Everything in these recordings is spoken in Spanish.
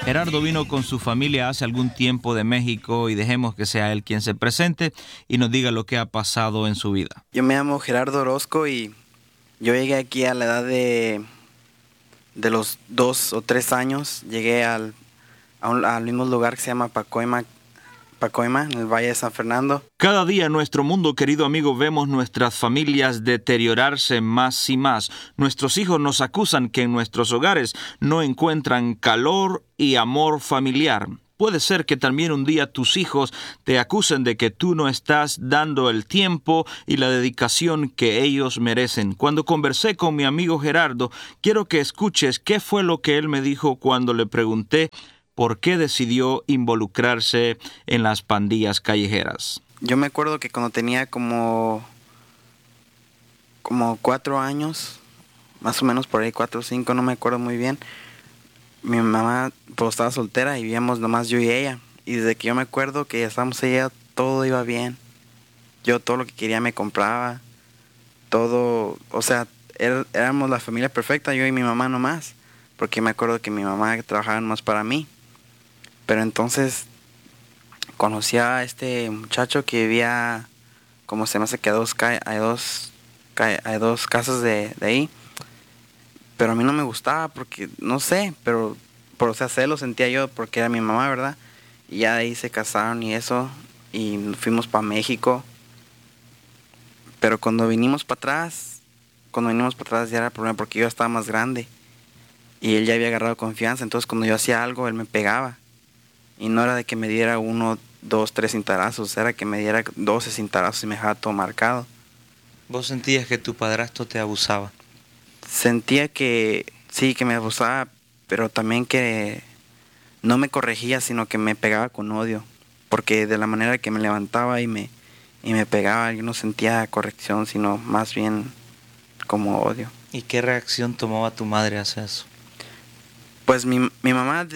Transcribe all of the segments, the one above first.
Gerardo vino con su familia hace algún tiempo de México y dejemos que sea él quien se presente y nos diga lo que ha pasado en su vida. Yo me llamo Gerardo Orozco y yo llegué aquí a la edad de los 2 o 3 años. Llegué al mismo lugar que se llama Pacoima, en el Valle de San Fernando. Cada día en nuestro mundo, querido amigo, vemos nuestras familias deteriorarse más y más. Nuestros hijos nos acusan que en nuestros hogares no encuentran calor y amor familiar. Puede ser que también un día tus hijos te acusen de que tú no estás dando el tiempo y la dedicación que ellos merecen. Cuando conversé con mi amigo Gerardo, quiero que escuches qué fue lo que él me dijo cuando le pregunté por qué decidió involucrarse en las pandillas callejeras. Yo me acuerdo que cuando tenía como 4 años, más o menos por ahí 4 o 5, no me acuerdo muy bien. Mi mamá pues estaba soltera y vivíamos nomás yo y ella. Y desde que yo me acuerdo que estábamos ella, todo iba bien. Yo todo lo que quería me compraba. Todo, o sea, éramos la familia perfecta, yo y mi mamá nomás. Porque me acuerdo que mi mamá trabajaba nomás para mí. Pero entonces conocí a este muchacho que vivía, como se me hace que a dos casas de ahí. Pero a mí no me gustaba porque, no sé, pero o sea, lo sentía yo porque era mi mamá, ¿verdad? Y ya de ahí se casaron y eso, y nos fuimos para México. Pero cuando vinimos para atrás ya era el problema porque yo ya estaba más grande. Y él ya había agarrado confianza, entonces cuando yo hacía algo, él me pegaba. Y no era de que me diera 1, 2, 3 cintarazos, era que me diera 12 cintarazos y me dejaba todo marcado. ¿Vos sentías que tu padrastro te abusaba? Sentía que sí, que me abusaba, pero también que no me corregía, sino que me pegaba con odio. Porque de la manera que me levantaba y me pegaba, yo no sentía corrección, sino más bien como odio. ¿Y qué reacción tomaba tu madre hacia eso? Pues mi mamá,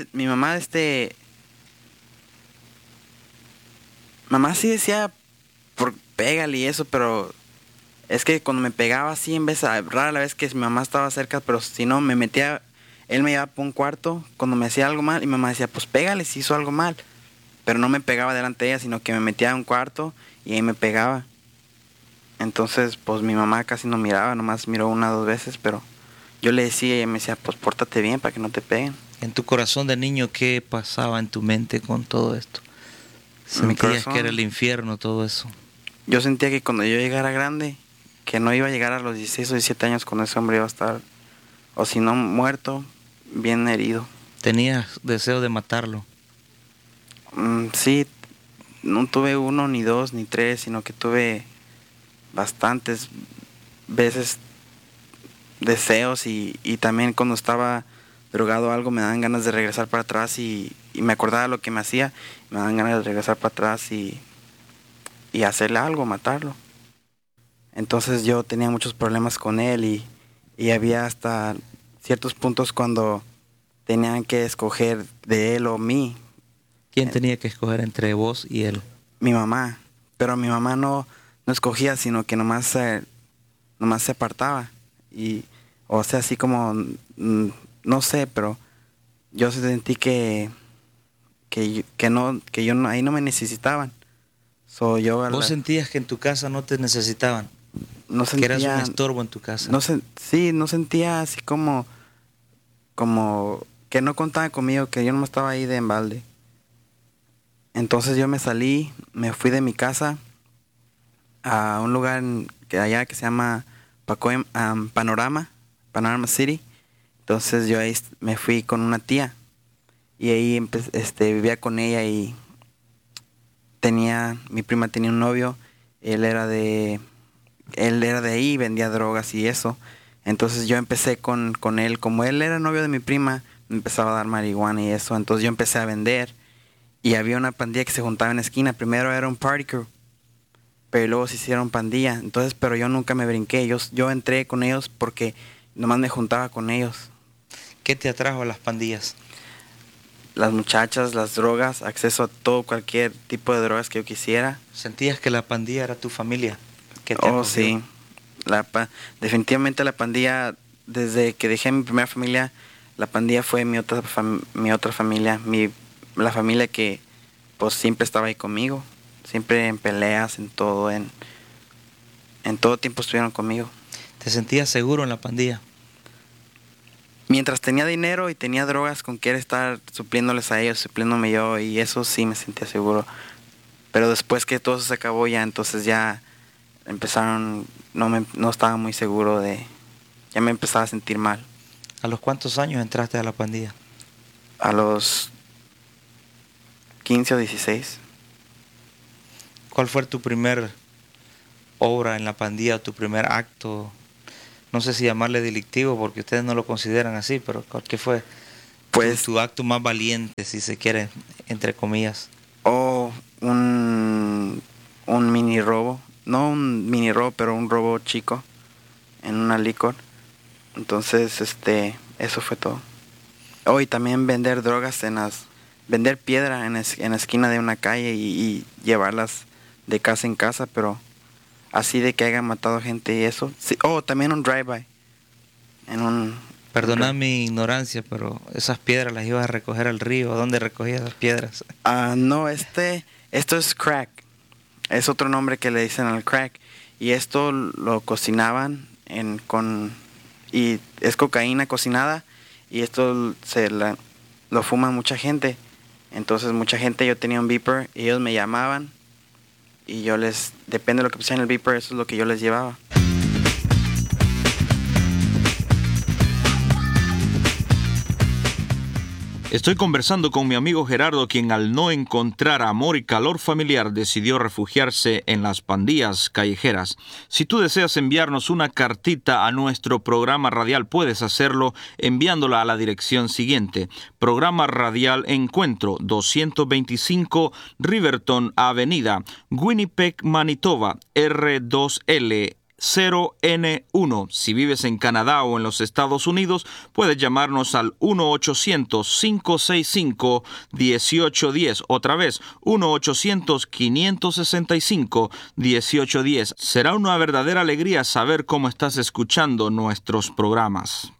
mamá sí decía, pégale y eso, pero es que cuando me pegaba así, rara la vez que mi mamá estaba cerca, pero si no, él me llevaba por un cuarto cuando me hacía algo mal y mi mamá decía, pues pégale si hizo algo mal. Pero no me pegaba delante de ella, sino que me metía en un cuarto y ahí me pegaba. Entonces, pues mi mamá casi no miraba, nomás miró 1 o 2 veces, pero yo le decía y ella me decía, pues pórtate bien para que no te peguen. En tu corazón de niño, ¿qué pasaba en tu mente con todo esto? En mi ¿Sentías corazón, que era el infierno todo eso? yo sentía que cuando yo llegara grande, que no iba a llegar a los 16 o 17 años con ese hombre, iba a estar, o si no muerto, bien herido. ¿Tenías deseo de matarlo? Sí, no tuve 1, ni 2, ni 3, sino que tuve bastantes veces deseos y también cuando estaba drogado algo me daban ganas de regresar para atrás y me acordaba lo que me hacía, me daban ganas de regresar para atrás y hacerle algo, matarlo. Entonces yo tenía muchos problemas con él y había hasta ciertos puntos cuando tenían que escoger de él o mí. ¿Quién tenía que escoger entre vos y él? Mi mamá, pero mi mamá no escogía, sino que nomás se apartaba. Y, o sea, así como, no sé, pero yo sentí que ahí no me necesitaban. ¿Vos sentías que en tu casa no te necesitaban? No que eras sentía, un estorbo en tu casa. Sí, no sentía así como que no contaban conmigo, que yo no estaba ahí de embalde. Entonces yo me salí, me fui de mi casa a un lugar allá que se llama Panorama City. Entonces yo ahí me fui con una tía y ahí vivía con ella y mi prima tenía un novio, él era de ahí, vendía drogas y eso. Entonces yo empecé con él, como él era novio de mi prima, me empezaba a dar marihuana y eso. Entonces yo empecé a vender y había una pandilla que se juntaba en la esquina. Primero era un party crew, pero luego se hicieron pandilla. Entonces, pero yo nunca me brinqué. Yo entré con ellos porque nomás me juntaba con ellos. ¿Qué te atrajo a las pandillas? Las muchachas, las drogas, acceso a todo, cualquier tipo de drogas que yo quisiera. ¿Sentías que la pandilla era tu familia? ¿Que te acogió? Sí. Definitivamente la pandilla, desde que dejé mi primera familia, La pandilla fue mi otra familia, la familia que pues siempre estaba ahí conmigo, siempre en peleas, en todo tiempo estuvieron conmigo. ¿Te sentías seguro en la pandilla? Mientras tenía dinero y tenía drogas con que estar supliéndoles a ellos, supliéndome yo, y eso sí me sentía seguro. Pero después que todo eso se acabó ya, entonces ya empezaron, no estaba muy seguro ya me empezaba a sentir mal. ¿A los cuántos años entraste a la pandilla? A los 15 o 16. ¿Cuál fue tu primer obra en la pandilla, tu primer acto? No sé si llamarle delictivo porque ustedes no lo consideran así, pero ¿qué fue Pues, tu acto más valiente, si se quiere, entre comillas? Un mini robo. No un mini robo, pero un robo chico en una licor. Entonces, eso fue todo. Y también vender drogas vender piedra en la esquina de una calle y llevarlas de casa en casa, pero así de que hayan matado gente y eso. Sí. También un drive-by. Perdona mi ignorancia, pero esas piedras las ibas a recoger al río. ¿Dónde recogías esas piedras? No, esto es crack. Es otro nombre que le dicen al crack. Y esto lo cocinaban y es cocaína cocinada. Y esto lo fuma mucha gente. Entonces yo tenía un beeper y ellos me llamaban. Y depende de lo que pusiera en el beeper, eso es lo que yo les llevaba. Estoy conversando con mi amigo Gerardo, quien al no encontrar amor y calor familiar decidió refugiarse en las pandillas callejeras. Si tú deseas enviarnos una cartita a nuestro programa radial, puedes hacerlo enviándola a la dirección siguiente: Programa Radial Encuentro, 225 Riverton Avenida, Winnipeg, Manitoba, R2L 0N1. Si vives en Canadá o en los Estados Unidos, puedes llamarnos al 1-800-565-1810. Otra vez, 1-800-565-1810. Será una verdadera alegría saber cómo estás escuchando nuestros programas.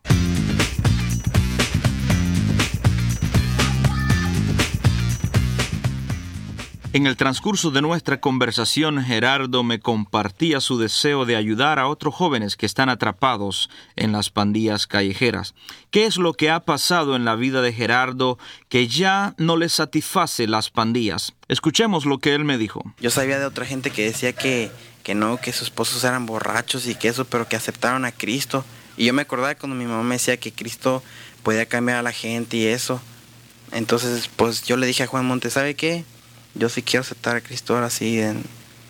En el transcurso de nuestra conversación, Gerardo me compartía su deseo de ayudar a otros jóvenes que están atrapados en las pandillas callejeras. ¿Qué es lo que ha pasado en la vida de Gerardo que ya no le satisface las pandillas? Escuchemos lo que él me dijo. Yo sabía de otra gente que decía que no, que sus esposos eran borrachos y que eso, pero que aceptaron a Cristo. Y yo me acordaba cuando mi mamá me decía que Cristo podía cambiar a la gente y eso. Entonces, pues yo le dije a Juan Montes, ¿sabe qué? Yo sí quiero aceptar a Cristo ahora sí, de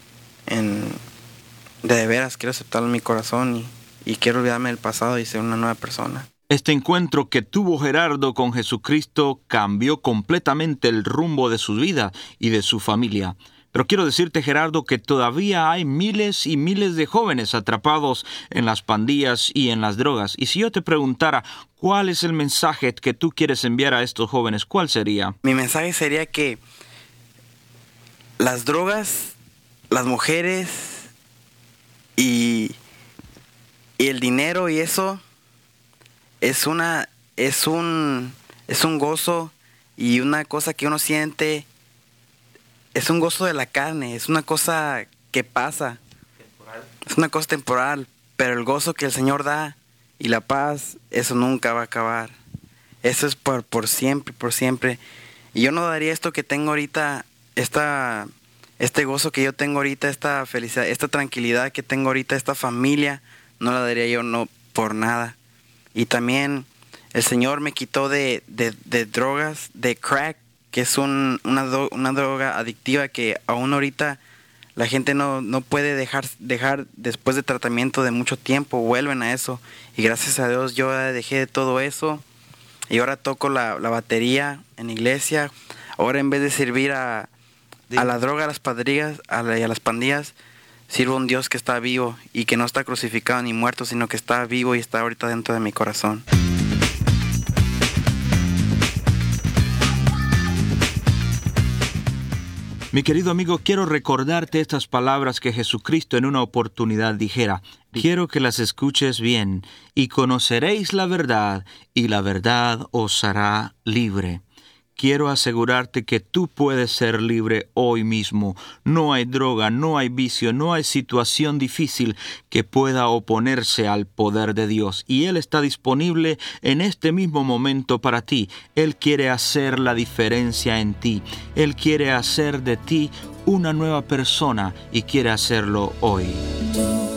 veras, quiero aceptarlo en mi corazón y quiero olvidarme del pasado y ser una nueva persona. Este encuentro que tuvo Gerardo con Jesucristo cambió completamente el rumbo de su vida y de su familia. Pero quiero decirte, Gerardo, que todavía hay miles y miles de jóvenes atrapados en las pandillas y en las drogas. Y si yo te preguntara, ¿cuál es el mensaje que tú quieres enviar a estos jóvenes? ¿Cuál sería? Mi mensaje sería que las drogas, las mujeres y el dinero y eso es un gozo y una cosa que uno siente, es un gozo de la carne, es una cosa que pasa, es una cosa temporal, pero el gozo que el Señor da y la paz, eso nunca va a acabar. Eso es por siempre, por siempre. Y yo no daría esto que tengo ahorita, este gozo que yo tengo ahorita, esta felicidad, esta tranquilidad que tengo ahorita, esta familia, no la daría yo no por nada. Y también el Señor me quitó de drogas, de crack, que es una droga adictiva que aún ahorita la gente no puede dejar después de tratamiento de mucho tiempo, vuelven a eso. Y gracias a Dios yo dejé de todo eso y ahora toco la batería en la iglesia. Ahora en vez de servir a la droga, a las pandillas, y a las pandillas, sirvo a un Dios que está vivo y que no está crucificado ni muerto, sino que está vivo y está ahorita dentro de mi corazón. Mi querido amigo, quiero recordarte estas palabras que Jesucristo en una oportunidad dijera. Quiero que las escuches bien, y conoceréis la verdad, y la verdad os hará libre. Quiero asegurarte que tú puedes ser libre hoy mismo. No hay droga, no hay vicio, no hay situación difícil que pueda oponerse al poder de Dios. Y Él está disponible en este mismo momento para ti. Él quiere hacer la diferencia en ti. Él quiere hacer de ti una nueva persona y quiere hacerlo hoy.